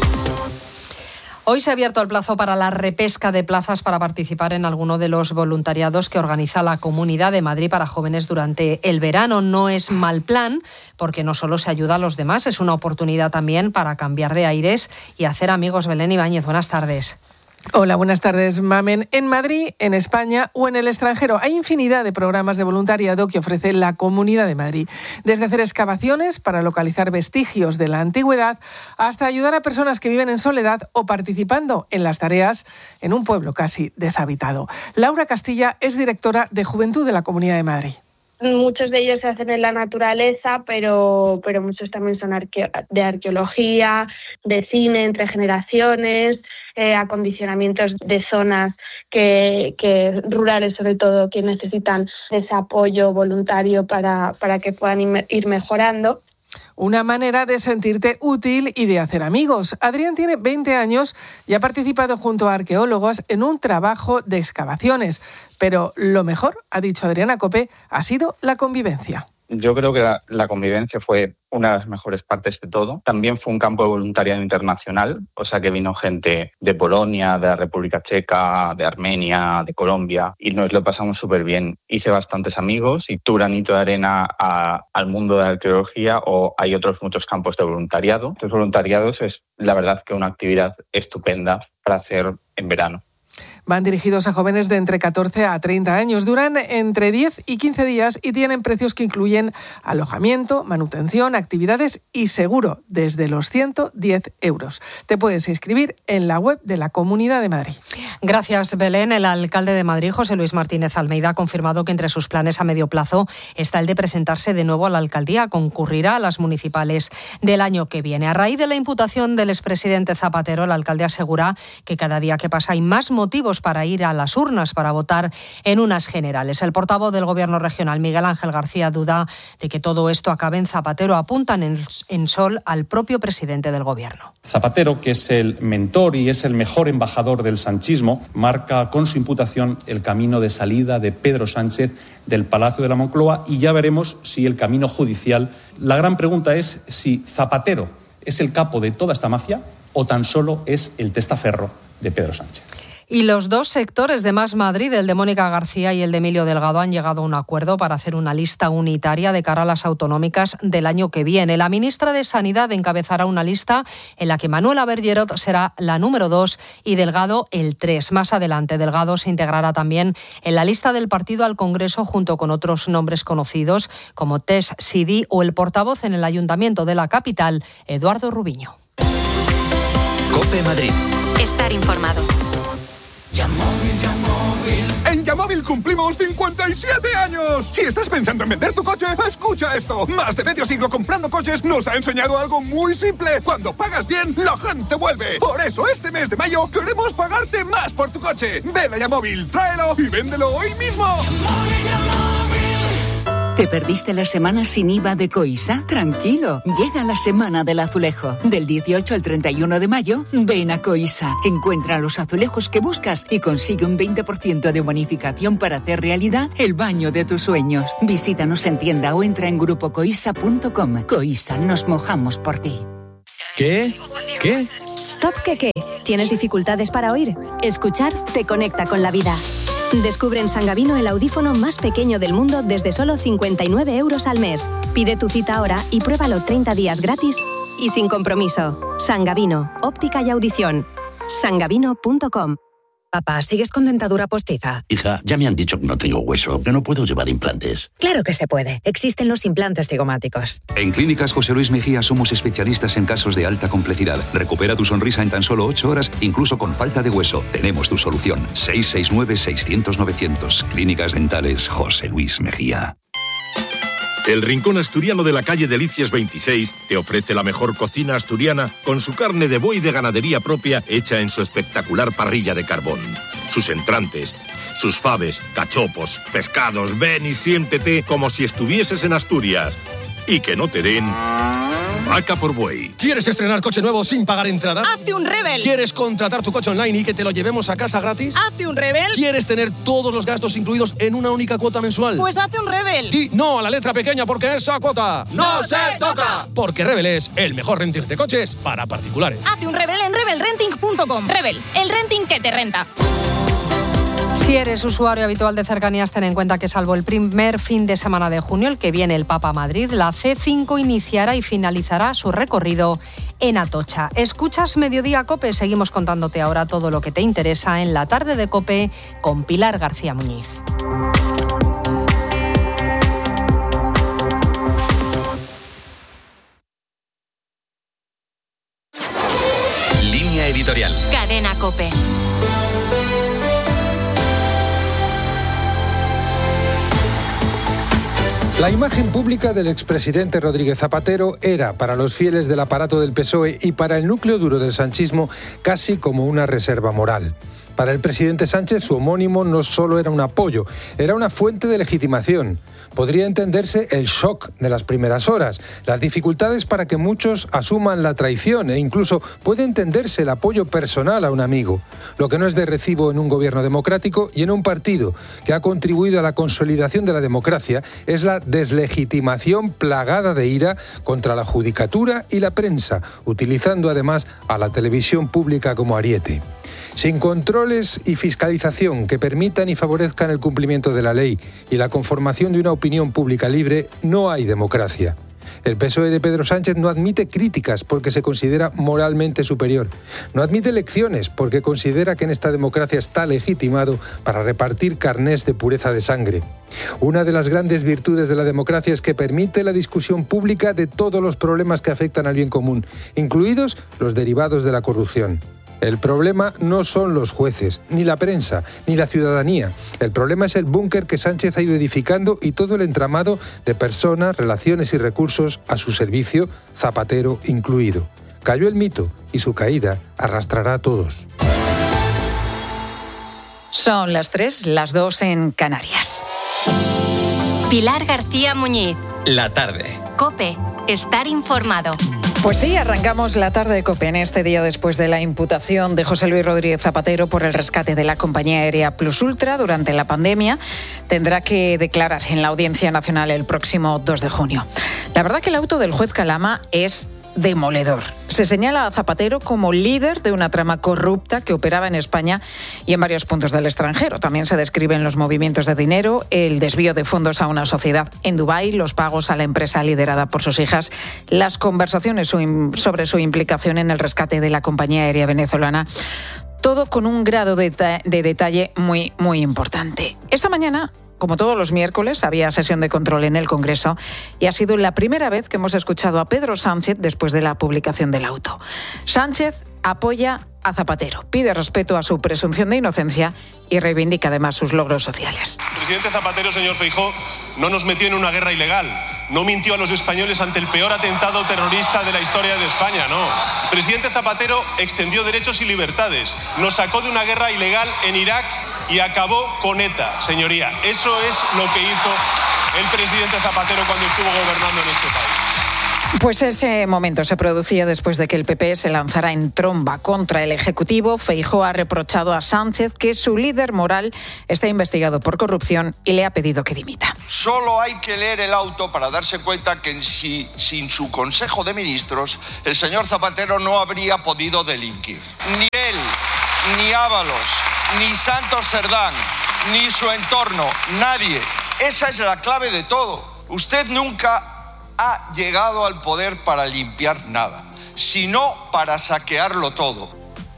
Hoy se ha abierto el plazo para la repesca de plazas para participar en alguno de los voluntariados que organiza la Comunidad de Madrid para jóvenes durante el verano. No es mal plan, porque no solo se ayuda a los demás, es una oportunidad también para cambiar de aires y hacer amigos. Belén Ibáñez, buenas tardes. Hola, buenas tardes, Mamen. En Madrid, en España o en el extranjero hay infinidad de programas de voluntariado que ofrece la Comunidad de Madrid. Desde hacer excavaciones para localizar vestigios de la antigüedad hasta ayudar a personas que viven en soledad o participando en las tareas en un pueblo casi deshabitado. Laura Castilla es directora de Juventud de la Comunidad de Madrid. Muchos de ellos se hacen en la naturaleza, pero, pero muchos también son arqueo- de arqueología, de cine entre generaciones, eh, acondicionamientos de zonas que, que rurales sobre todo, que necesitan ese apoyo voluntario para, para que puedan ir mejorando. una manera de sentirte útil y de hacer amigos. Adrián tiene veinte años y ha participado junto a arqueólogos en un trabajo de excavaciones. Pero lo mejor, ha dicho Adrián a COPE, ha sido la convivencia. Yo creo que la, la convivencia fue una de las mejores partes de todo. También fue un campo de voluntariado internacional, o sea que vino gente de Polonia, de la República Checa, de Armenia, de Colombia, y nos lo pasamos súper bien. Hice bastantes amigos y tu granito de arena a, al mundo de la arqueología, o hay otros muchos campos de voluntariado. Estos voluntariados es la verdad que una actividad estupenda para hacer en verano. Van dirigidos a jóvenes de entre catorce a treinta años, duran entre diez y quince días y tienen precios que incluyen alojamiento, manutención, actividades y seguro desde los ciento diez euros. Te puedes inscribir en la web de la Comunidad de Madrid. Gracias, Belén. El alcalde de Madrid, José Luis Martínez Almeida, ha confirmado que entre sus planes a medio plazo está el de presentarse de nuevo a la alcaldía. Concurrirá a las municipales del año que viene. A raíz de la imputación del expresidente Zapatero, el alcalde asegura que cada día que pasa hay más motivos para ir a las urnas para votar en unas generales. El portavoz del Gobierno regional, Miguel Ángel García, duda de que todo esto acabe en Zapatero. Apuntan en, en sol al propio presidente del Gobierno. Zapatero, que es el mentor y es el mejor embajador del sanchismo, marca con su imputación el camino de salida de Pedro Sánchez del Palacio de la Moncloa, y ya veremos si el camino judicial. La gran pregunta es si Zapatero es el capo de toda esta mafia o tan solo es el testaferro de Pedro Sánchez. Y los dos sectores de Más Madrid, el de Mónica García y el de Emilio Delgado, han llegado a un acuerdo para hacer una lista unitaria de cara a las autonómicas del año que viene. La ministra de Sanidad encabezará una lista en la que Manuela Bergerot será la número dos y Delgado el tres. Más adelante, Delgado se integrará también en la lista del partido al Congreso junto con otros nombres conocidos como Tess Sidi o el portavoz en el Ayuntamiento de la capital, Eduardo Rubiño. COPE Madrid. Estar informado. En Yamóvil cumplimos cincuenta y siete años. Si estás pensando en vender tu coche, escucha esto. Más de medio siglo comprando coches nos ha enseñado algo muy simple. Cuando pagas bien, la gente vuelve. Por eso este mes de mayo queremos pagarte más por tu coche. Ven a Yamóvil, tráelo y véndelo hoy mismo. ¿Te perdiste la semana sin I V A de Coisa? Tranquilo, llega la semana del azulejo. Del dieciocho al treinta y uno de mayo, ven a Coisa. Encuentra los azulejos que buscas y consigue un veinte por ciento de bonificación para hacer realidad el baño de tus sueños. Visítanos en tienda o entra en grupo coisa punto com. Coisa, nos mojamos por ti. ¿Qué? ¿Qué? Stop, ¿qué qué? ¿Tienes dificultades para oír? Escuchar te conecta con la vida. Descubre en Sangavino el audífono más pequeño del mundo desde solo cincuenta y nueve euros al mes. Pide tu cita ahora y pruébalo treinta días gratis y sin compromiso. Sangavino, óptica y audición. sangavino punto com. Papá, ¿sigues con dentadura postiza? Hija, ya me han dicho que no tengo hueso, que no puedo llevar implantes. Claro que se puede. Existen los implantes cigomáticos. En Clínicas José Luis Mejía somos especialistas en casos de alta complejidad. Recupera tu sonrisa en tan solo ocho horas, incluso con falta de hueso. Tenemos tu solución. seis seis nueve, seiscientos, novecientos. Clínicas Dentales José Luis Mejía. El Rincón Asturiano de la calle Delicias veintiséis te ofrece la mejor cocina asturiana con su carne de buey de ganadería propia hecha en su espectacular parrilla de carbón. Sus entrantes, sus faves, cachopos, pescados, ven y siéntete como si estuvieses en Asturias. Y que no te den vaca por buey. ¿Quieres estrenar coche nuevo sin pagar entrada? ¡Hazte un Rebel! ¿Quieres contratar tu coche online y que te lo llevemos a casa gratis? ¡Hazte un Rebel! ¿Quieres tener todos los gastos incluidos en una única cuota mensual? Pues hazte un Rebel. Y no a la letra pequeña porque esa cuota ¡no se toca! Porque Rebel es el mejor renting de coches para particulares. Hazte un Rebel en rebel renting punto com. Rebel, el renting que te renta. Si eres usuario habitual de cercanías, ten en cuenta que salvo el primer fin de semana de junio, el que viene el Papa a Madrid, la C cinco iniciará y finalizará su recorrido en Atocha. Escuchas Mediodía COPE, seguimos contándote ahora todo lo que te interesa en la tarde de COPE con Pilar García Muñiz. Línea editorial. Cadena COPE. La imagen pública del expresidente Rodríguez Zapatero era, para los fieles del aparato del P S O E y para el núcleo duro del sanchismo, casi como una reserva moral. Para el presidente Sánchez, su homónimo no solo era un apoyo, era una fuente de legitimación. podría entenderse el shock de las primeras horas, las dificultades para que muchos asuman la traición e incluso puede entenderse el apoyo personal a un amigo. Lo que no es de recibo en un gobierno democrático y en un partido que ha contribuido a la consolidación de la democracia es la deslegitimación plagada de ira contra la judicatura y la prensa, utilizando además a la televisión pública como ariete. Sin controles y fiscalización que permitan y favorezcan el cumplimiento de la ley y la conformación de una opinión pública libre, no hay democracia. El P S O E de Pedro Sánchez no admite críticas porque se considera moralmente superior. No admite elecciones porque considera que en esta democracia está legitimado para repartir carnés de pureza de sangre. Una de las grandes virtudes de la democracia es que permite la discusión pública de todos los problemas que afectan al bien común, incluidos los derivados de la corrupción. El problema no son los jueces, ni la prensa, ni la ciudadanía. El problema es el búnker que Sánchez ha ido edificando y todo el entramado de personas, relaciones y recursos a su servicio, Zapatero incluido. Cayó el mito y su caída arrastrará a todos. Son las tres, las dos en Canarias. Pilar García Muñiz. La tarde. COPE. Estar informado. Pues sí, arrancamos la tarde de COPE en este día después de la imputación de José Luis Rodríguez Zapatero por el rescate de la compañía aérea Plus Ultra durante la pandemia. Tendrá que declarar en la Audiencia Nacional el próximo dos de junio. La verdad que el auto del juez Calama es demoledor. Se señala a Zapatero como líder de una trama corrupta que operaba en España y en varios puntos del extranjero. También se describen los movimientos de dinero, el desvío de fondos a una sociedad en Dubái, los pagos a la empresa liderada por sus hijas, las conversaciones sobre su implicación en el rescate de la compañía aérea venezolana. Todo con un grado de, de detalle muy, muy importante. Esta mañana, como todos los miércoles, había sesión de control en el Congreso y ha sido la primera vez que hemos escuchado a Pedro Sánchez después de la publicación del auto. Sánchez apoya a Zapatero, pide respeto a su presunción de inocencia y reivindica además sus logros sociales. El presidente Zapatero, señor Feijóo, no nos metió en una guerra ilegal, no mintió a los españoles ante el peor atentado terrorista de la historia de España, no. El presidente Zapatero extendió derechos y libertades, nos sacó de una guerra ilegal en Irak y acabó con ETA, señoría. Eso es lo que hizo el presidente Zapatero cuando estuvo gobernando en este país. Pues ese momento se producía después de que el P P se lanzara en tromba contra el Ejecutivo. Feijóo ha reprochado a Sánchez que su líder moral está investigado por corrupción y le ha pedido que dimita. Solo hay que leer el auto para darse cuenta que si, sin su Consejo de Ministros el señor Zapatero no habría podido delinquir. Ni él, ni Ábalos, ni Santos Cerdán, ni su entorno, nadie. Esa es la clave de todo. Usted nunca ha llegado al poder para limpiar nada, sino para saquearlo todo.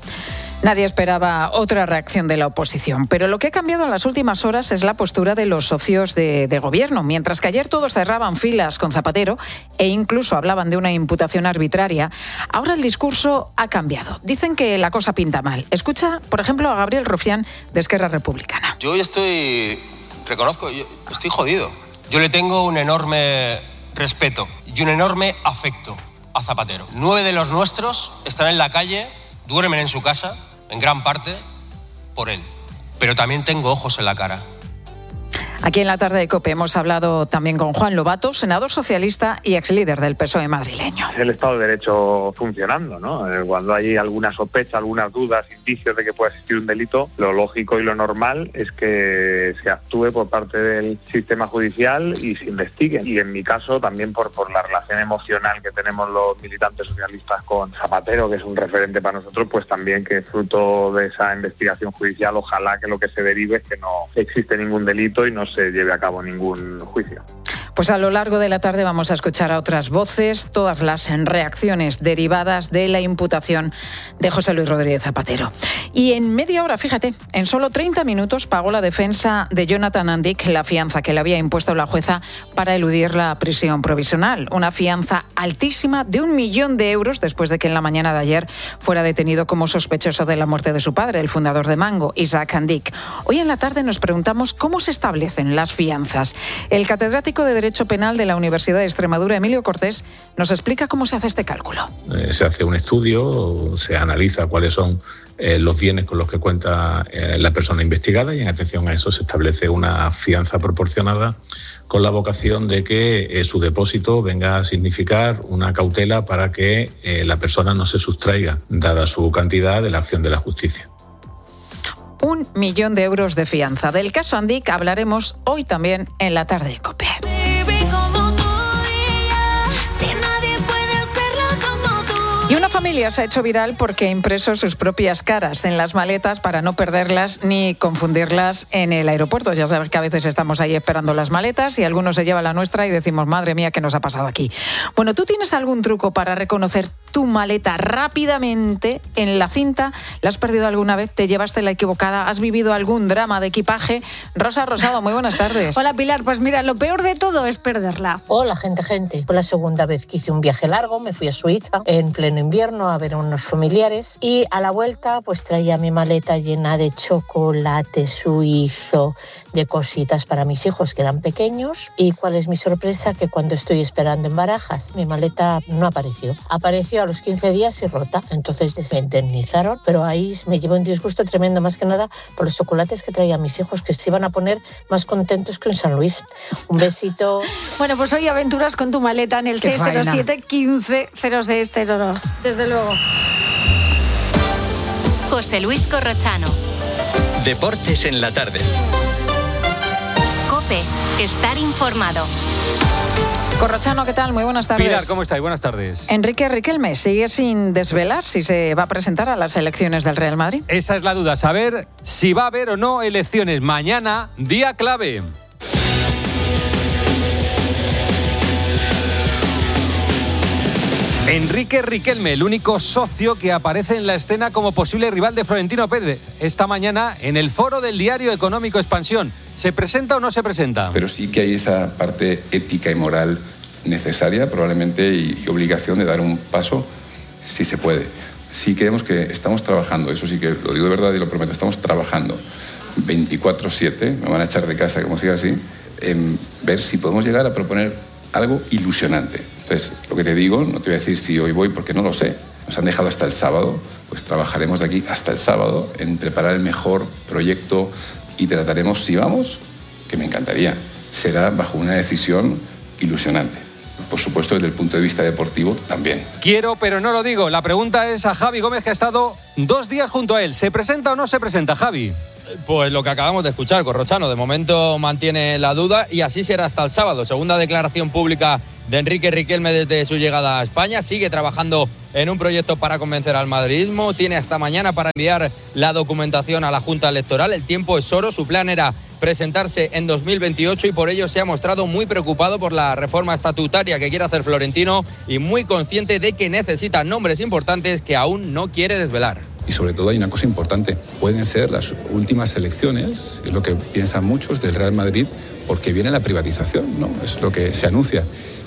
Nadie esperaba otra reacción de la oposición, pero lo que ha cambiado en las últimas horas es la postura de los socios de, de gobierno. Mientras que ayer todos cerraban filas con Zapatero e incluso hablaban de una imputación arbitraria, ahora el discurso ha cambiado. Dicen que la cosa pinta mal. Escucha, por ejemplo, a Gabriel Rufián de Esquerra Republicana. Yo hoy estoy, reconozco, yo estoy jodido. Yo le tengo un enorme respeto y un enorme afecto a Zapatero. Nueve de los nuestros están en la calle, duermen en su casa, en gran parte por él. Pero también tengo ojos en la cara. Aquí en la tarde de COPE hemos hablado también con Juan Lobato, senador socialista y exlíder del P S O E madrileño. Es el Estado de Derecho funcionando, ¿no? Cuando hay alguna sospecha, algunas dudas, indicios de que pueda existir un delito, lo lógico y lo normal es que se actúe por parte del sistema judicial y se investigue. Y en mi caso también por, por la relación emocional que tenemos los militantes socialistas con Zapatero, que es un referente para nosotros, pues también que fruto de esa investigación judicial, ojalá que lo que se derive es que no existe ningún delito y no se lleve a cabo ningún juicio. Pues a lo largo de la tarde vamos a escuchar a otras voces, todas las reacciones derivadas de la imputación de José Luis Rodríguez Zapatero. Y en media hora, fíjate, en solo treinta minutos pagó la defensa de Jonathan Andic la fianza que le había impuesto la jueza para eludir la prisión provisional. Una fianza altísima de un millón de euros después de que en la mañana de ayer fuera detenido como sospechoso de la muerte de su padre, el fundador de Mango, Isaac Andic. Hoy en la tarde nos preguntamos cómo se establecen las fianzas. El catedrático de Derecho Penal de la Universidad de Extremadura, Emilio Cortés, nos explica cómo se hace este cálculo. Eh, se hace un estudio, se analiza cuáles son eh, los bienes con los que cuenta eh, la persona investigada, y en atención a eso se establece una fianza proporcionada con la vocación de que eh, su depósito venga a significar una cautela para que eh, la persona no se sustraiga, dada su cantidad, de la acción de la justicia. Un millón de euros de fianza. Del caso Andic hablaremos hoy también en la tarde de COPE. Y una familia se ha hecho viral porque ha impreso sus propias caras en las maletas para no perderlas ni confundirlas en el aeropuerto. Ya sabes que a veces estamos ahí esperando las maletas y alguno se lleva la nuestra y decimos, madre mía, ¿qué nos ha pasado aquí? Bueno, ¿tú tienes algún truco para reconocer tu maleta rápidamente en la cinta? ¿La has perdido alguna vez? ¿Te llevaste la equivocada? ¿Has vivido algún drama de equipaje? Rosa Rosado, muy buenas tardes. Hola Pilar, pues mira, lo peor de todo es perderla. Hola gente, gente. Fue la segunda vez que hice un viaje largo, me fui a Suiza en pleno invierno a ver a unos familiares y a la vuelta pues traía mi maleta llena de chocolate suizo, de cositas para mis hijos que eran pequeños. Y cuál es mi sorpresa, que cuando estoy esperando en Barajas mi maleta no apareció. Apareció a los quince días y rota, entonces me indemnizaron, pero ahí me llevé un disgusto tremendo, más que nada por los chocolates que traía mis hijos, que se iban a poner más contentos que en San Luis. Un besito. Bueno, pues hoy aventuras con tu maleta en el seis cero siete, quince, cero seis cero dos. Desde luego. José Luis Corrochano. Deportes en la tarde. COPE. Estar informado. Corrochano, ¿qué tal? Muy buenas tardes. Pilar, ¿cómo estáis? Buenas tardes. Enrique Riquelme sigue sin desvelar si se va a presentar a las elecciones del Real Madrid. Esa es la duda, saber si va a haber o no elecciones. Mañana, día clave. Enrique Riquelme, el único socio que aparece en la escena como posible rival de Florentino Pérez. Esta mañana en el foro del diario Económico Expansión. ¿Se presenta o no se presenta? Pero sí que hay esa parte ética y moral necesaria, probablemente, y, y obligación de dar un paso, si se puede. Sí creemos que estamos trabajando, eso sí que lo digo de verdad y lo prometo, estamos trabajando veinticuatro siete, me van a echar de casa como siga así, en ver si podemos llegar a proponer algo ilusionante. Entonces, lo que te digo, no te voy a decir si hoy voy porque no lo sé. Nos han dejado hasta el sábado, pues trabajaremos de aquí hasta el sábado en preparar el mejor proyecto y trataremos, si vamos, que me encantaría, será bajo una decisión ilusionante. Por supuesto, desde el punto de vista deportivo también. Quiero, pero no lo digo. La pregunta es a Javi Gómez, que ha estado dos días junto a él. ¿Se presenta o no se presenta, Javi? Pues lo que acabamos de escuchar, Corrochano. De momento mantiene la duda y así será hasta el sábado. Segunda declaración pública de Enrique Riquelme desde su llegada a España. Sigue trabajando en un proyecto para convencer al madridismo. Tiene hasta mañana para enviar la documentación a la Junta Electoral. El tiempo es oro. Su plan era presentarse en dos mil veintiocho y por ello se ha mostrado muy preocupado por la reforma estatutaria que quiere hacer Florentino y muy consciente de que necesita nombres importantes que aún no quiere desvelar. Y sobre todo hay una cosa importante, pueden ser las últimas elecciones, es lo que piensan muchos del Real Madrid, porque viene la privatización, ¿no? Es lo que se anuncia.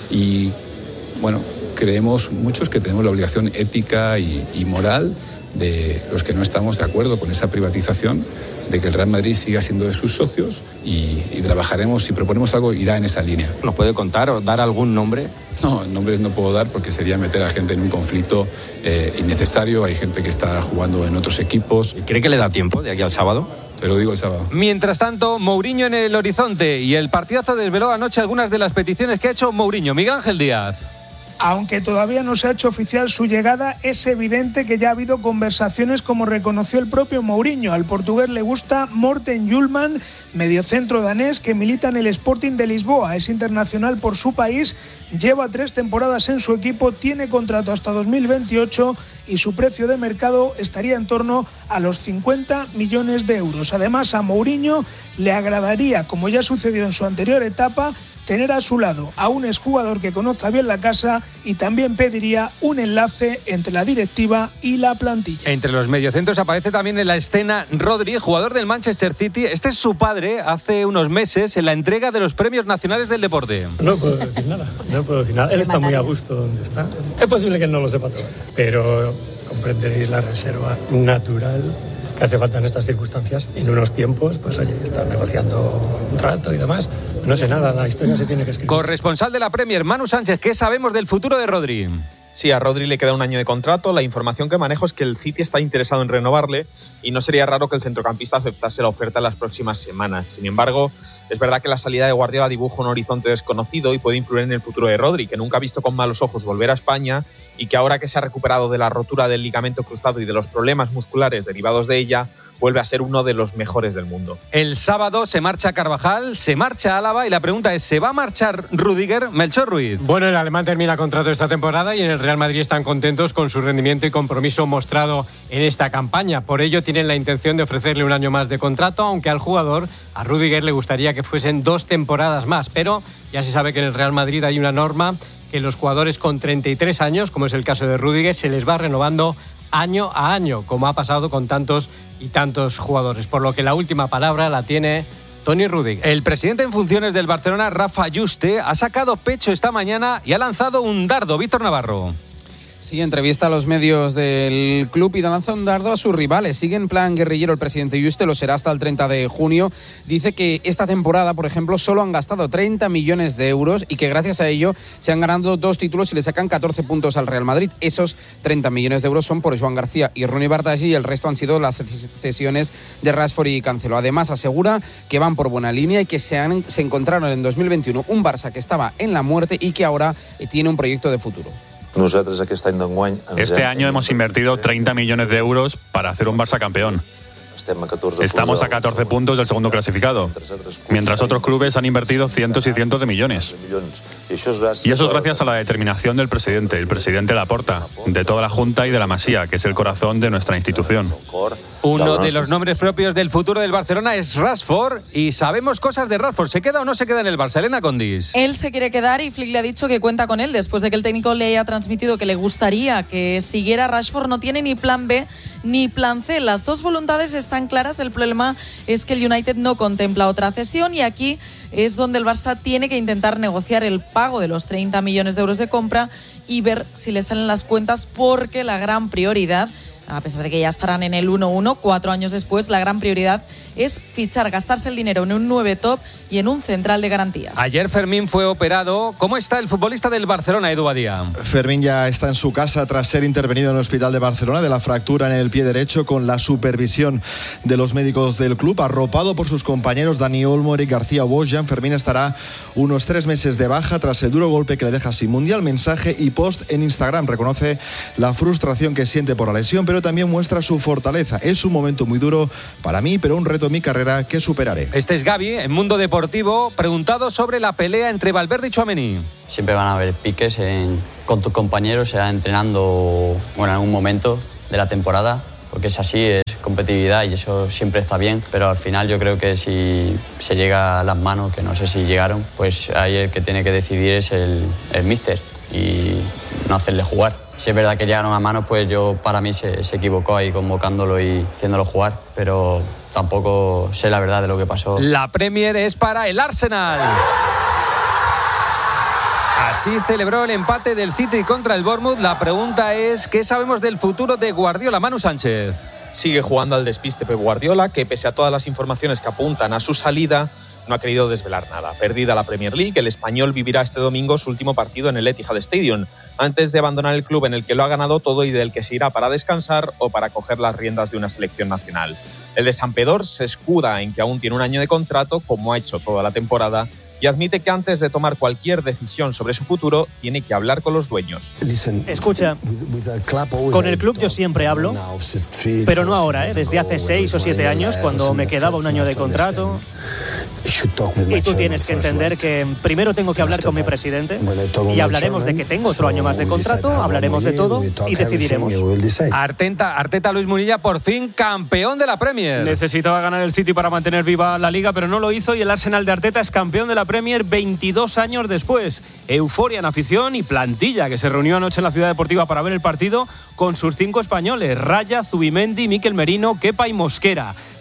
Y bueno, creemos muchos que tenemos la obligación ética y, y moral de los que no estamos de acuerdo con esa privatización, de que el Real Madrid siga siendo de sus socios y, y trabajaremos, si proponemos algo, irá en esa línea. ¿Nos puede contar o dar algún nombre? No, nombres no puedo dar porque sería meter a gente en un conflicto eh, innecesario. Hay gente que está jugando en otros equipos. ¿Y cree que le da tiempo de aquí al sábado? Te lo digo el sábado. Mientras tanto, Mourinho en el horizonte y el partidazo desveló anoche algunas de las peticiones que ha hecho Mourinho. Miguel Ángel Díaz. Aunque todavía no se ha hecho oficial su llegada, es evidente que ya ha habido conversaciones, como reconoció el propio Mourinho. Al portugués le gusta Morten Hjulmand, mediocentro danés que milita en el Sporting de Lisboa. Es internacional por su país, lleva tres temporadas en su equipo, tiene contrato hasta dos mil veintiocho y su precio de mercado estaría en torno a los cincuenta millones de euros. Además, a Mourinho le agradaría, como ya sucedió en su anterior etapa, tener a su lado a un exjugador que conozca bien la casa y también pediría un enlace entre la directiva y la plantilla. Entre los mediocentros aparece también en la escena Rodri, jugador del Manchester City. Este es su padre hace unos meses en la entrega de los premios nacionales del deporte. No puedo decir nada, no puedo decir nada. Él está muy a gusto donde está. Es posible que no lo sepa todo, pero comprenderéis la reserva natural que hace falta en estas circunstancias. En unos tiempos, pues oye, estar negociando un rato y demás. No sé nada, la historia se tiene que escribir. Corresponsal de la Premier, Manu Sánchez, ¿qué sabemos del futuro de Rodri? Sí, a Rodri le queda un año de contrato. La información que manejo es que el City está interesado en renovarle y no sería raro que el centrocampista aceptase la oferta en las próximas semanas. Sin embargo, es verdad que la salida de Guardiola dibuja un horizonte desconocido y puede influir en el futuro de Rodri, que nunca ha visto con malos ojos volver a España y que ahora que se ha recuperado de la rotura del ligamento cruzado y de los problemas musculares derivados de ella, vuelve a ser uno de los mejores del mundo. El sábado se marcha Carvajal, se marcha Álava y la pregunta es, ¿se va a marchar Rüdiger? Melchor Ruiz. Bueno, el alemán termina contrato esta temporada y en el Real Madrid están contentos con su rendimiento y compromiso mostrado en esta campaña. Por ello tienen la intención de ofrecerle un año más de contrato, aunque al jugador, a Rüdiger, le gustaría que fuesen dos temporadas más. Pero ya se sabe que en el Real Madrid hay una norma que los jugadores con treinta y tres años, como es el caso de Rüdiger, se les va renovando año a año, como ha pasado con tantos y tantos jugadores. Por lo que la última palabra la tiene Toni Rüdiger. El presidente en funciones del Barcelona, Rafa Juste, ha sacado pecho esta mañana y ha lanzado un dardo. Víctor Navarro. Sí, entrevista a los medios del club y lanza un dardo a sus rivales. Sigue en plan guerrillero el presidente Juste, lo será hasta el treinta de junio. Dice que esta temporada, por ejemplo, solo han gastado treinta millones de euros y que gracias a ello se han ganado dos títulos y le sacan catorce puntos al Real Madrid. Esos treinta millones de euros son por Joan García y Ronnie Bartagi y el resto han sido las cesiones de Rashford y Cancelo. Además, asegura que van por buena línea y que se, han, se encontraron en dos mil veintiuno un Barça que estaba en la muerte y que ahora tiene un proyecto de futuro. Este año hemos invertido treinta millones de euros para hacer un Barça campeón. Estamos a catorce puntos del segundo clasificado, mientras otros clubes han invertido cientos y cientos de millones. Y eso es gracias a la determinación del presidente, el presidente Laporta, de toda la Junta y de la Masía, que es el corazón de nuestra institución. Uno de los nombres propios del futuro del Barcelona es Rashford y sabemos cosas de Rashford. ¿Se queda o no se queda en el Barça? Elena Condis. Él se quiere quedar y Flick le ha dicho que cuenta con él después de que el técnico le haya transmitido que le gustaría que siguiera. Rashford no tiene ni plan B ni plan C. Las dos voluntades están claras. El problema es que el United no contempla otra cesión y aquí es donde el Barça tiene que intentar negociar el pago de los treinta millones de euros de compra y ver si le salen las cuentas, porque la gran prioridad, a pesar de que ya estarán en el uno uno, cuatro años después, la gran prioridad es fichar, gastarse el dinero en un nueve top y en un central de garantías. Ayer Fermín fue operado. ¿Cómo está el futbolista del Barcelona, Edu Badía? Fermín ya está en su casa tras ser intervenido en el hospital de Barcelona de la fractura en el pie derecho, con la supervisión de los médicos del club, arropado por sus compañeros Dani Olmo, Eric García o Bojan. Fermín estará unos tres meses de baja tras el duro golpe que le deja sin mundial. Mensaje y post en Instagram. Reconoce la frustración que siente por la lesión, pero también muestra su fortaleza. Es un momento muy duro para mí, pero un reto en mi carrera que superaré. Este es Gavi, en Mundo Deportivo, preguntado sobre la pelea entre Valverde y Tchouaméni. Siempre van a haber piques en, con tus compañeros, sea entrenando bueno, en algún momento de la temporada, porque es así, es competitividad y eso siempre está bien, pero al final yo creo que si se llega a las manos, que no sé si llegaron, pues ahí el que tiene que decidir es el, el míster y no hacerle jugar. Si es verdad que llegaron a manos, pues yo para mí se, se equivocó ahí convocándolo y haciéndolo jugar, pero tampoco sé la verdad de lo que pasó. La Premier es para el Arsenal. Así celebró el empate del City contra el Bournemouth. La pregunta es, ¿qué sabemos del futuro de Guardiola? Manu Sánchez. Sigue jugando al despiste Pep Guardiola, que pese a todas las informaciones que apuntan a su salida, no ha querido desvelar nada. Perdida la Premier League, el español vivirá este domingo su último partido en el Etihad Stadium, antes de abandonar el club en el que lo ha ganado todo y del que se irá para descansar o para coger las riendas de una selección nacional. El de San Pedor se escuda en que aún tiene un año de contrato, como ha hecho toda la temporada, y admite que antes de tomar cualquier decisión sobre su futuro tiene que hablar con los dueños. Escucha, con el club yo siempre hablo, pero no ahora, ¿eh? Desde hace seis o siete años, cuando me quedaba un año de contrato. Y tú tienes que entender que primero tengo que hablar con mi presidente y hablaremos de que tengo otro año más de contrato, hablaremos de todo y decidiremos. Arteta, Arteta Luis Munilla, por fin campeón de la Premier. Necesitaba ganar el City para mantener viva la Liga, pero no lo hizo y el Arsenal de Arteta es campeón de la Premier veintidós años después. Euforia en afición y plantilla que se reunió anoche en la Ciudad Deportiva para ver el partido con sus cinco españoles: Raya, Zubimendi, Mikel Merino, Kepa y Mosquera.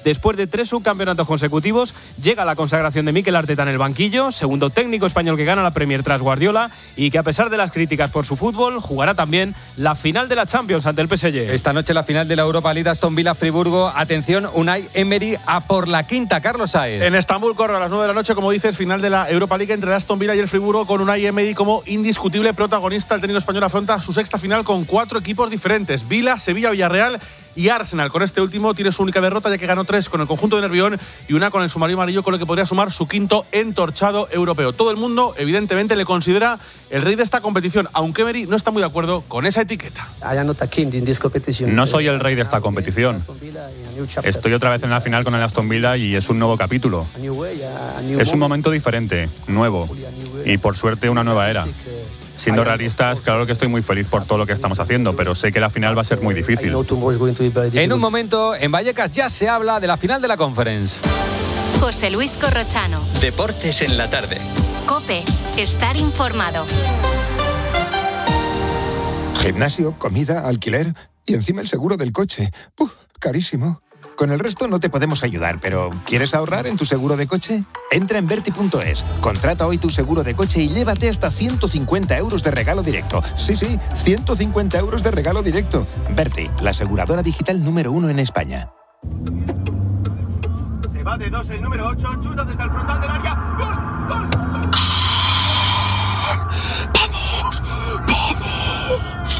Después de tres subcampeonatos consecutivos, llega la consagración de Mikel Arteta en el banquillo, segundo técnico español que gana la Premier tras Guardiola y que a pesar de las críticas por su fútbol, jugará también la final de la Champions ante el P S G. Esta noche la final de la Europa League, Aston Villa Friburgo. Atención, Unai Emery a por la quinta. Carlos Saez. En Estambul corre a las nueve de la noche, como dices, final de la Europa League entre el Aston Villa y el Friburgo, con Unai Emery como indiscutible protagonista. El técnico español afronta su sexta final con cuatro equipos diferentes: Villa, Sevilla, Villarreal y Arsenal. Con este último tiene su única derrota, ya que ganó tres con el conjunto de Nervión y una con el submarino amarillo, con lo que podría sumar su quinto entorchado europeo. Todo el mundo, evidentemente, le considera el rey de esta competición, aunque Emery no está muy de acuerdo con esa etiqueta. No soy el rey de esta competición. Estoy otra vez en la final con el Aston Villa y es un nuevo capítulo. Es un momento diferente, nuevo y, por suerte, una nueva era. Siendo realistas, claro que estoy muy feliz por todo lo que estamos haciendo, pero sé que la final va a ser muy difícil. En un momento, en Vallecas ya se habla de la final de la Conference. José Luis Corrochano. Deportes en la tarde. COPE. Estar informado. Gimnasio, comida, alquiler y encima el seguro del coche. ¡Uf! Carísimo. Con el resto no te podemos ayudar, pero ¿quieres ahorrar en tu seguro de coche? Entra en Verti punto es, contrata hoy tu seguro de coche y llévate hasta ciento cincuenta euros de regalo directo. Sí, sí, ciento cincuenta euros de regalo directo. Verti, la aseguradora digital número uno en España. Se va de dos el número ocho, chuta desde el frontal del área. ¡Gol! ¡Gol! ¡Vamos! ¡Vamos!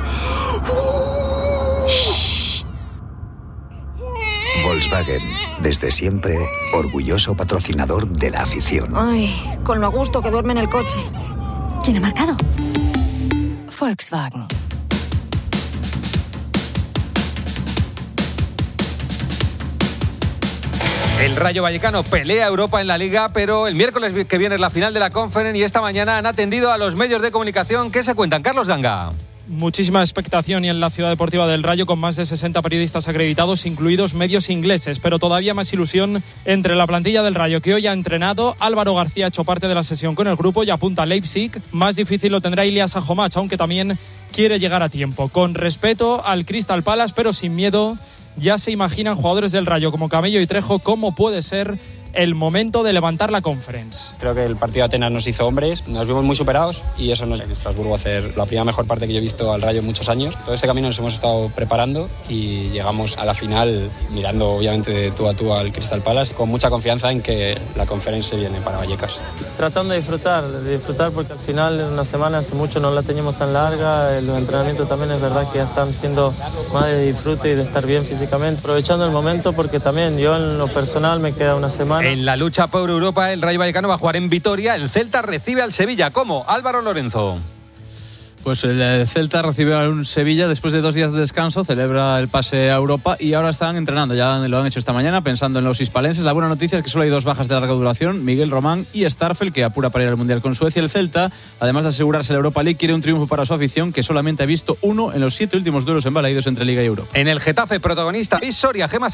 Volkswagen, desde siempre, orgulloso patrocinador de la afición. Ay, con lo a gusto que duerme en el coche. ¿Quién ha marcado? Volkswagen. El Rayo Vallecano pelea Europa en la Liga, pero el miércoles que viene es la final de la Conference y esta mañana han atendido a los medios de comunicación. ¿Qué se cuentan? Carlos Ganga. Muchísima expectación y en la ciudad deportiva del Rayo, con más de sesenta periodistas acreditados, incluidos medios ingleses, pero todavía más ilusión entre la plantilla del Rayo, que hoy ha entrenado. Álvaro García ha hecho parte de la sesión con el grupo y apunta a Leipzig. Más difícil lo tendrá Ilias Ajomach, aunque también quiere llegar a tiempo. Con respeto al Crystal Palace, pero sin miedo, ya se imaginan jugadores del Rayo como Camello y Trejo cómo puede ser el momento de levantar la Conference. Creo que el partido de Atenas nos hizo hombres, nos vimos muy superados y eso nos en Estrasburgo hacer la primera mejor parte que yo he visto al Rayo en muchos años. Todo este camino nos hemos estado preparando y llegamos a la final mirando obviamente de tú a tú al Crystal Palace con mucha confianza en que la Conference se viene para Vallecas. Tratando de disfrutar, de disfrutar porque al final en una semana hace mucho no la teníamos tan larga, los entrenamientos también es verdad que ya están siendo más de disfrute y de estar bien físicamente, aprovechando el momento porque también yo en lo personal me queda una semana. En la lucha por Europa, el Rayo Vallecano va a jugar en Vitoria. El Celta recibe al Sevilla. ¿Cómo? Álvaro Lorenzo. Pues el Celta recibe a un Sevilla después de dos días de descanso, celebra el pase a Europa y ahora están entrenando, ya lo han hecho esta mañana pensando en los hispalenses. La buena noticia es que solo hay dos bajas de larga duración, Miguel Román y Starfel, que apura para ir al Mundial con Suecia. El Celta, además de asegurarse la Europa League, quiere un triunfo para su afición, que solamente ha visto uno en los siete últimos duelos embalaídos entre Liga y Europa. En el Getafe, protagonista Luis Soria, Gemma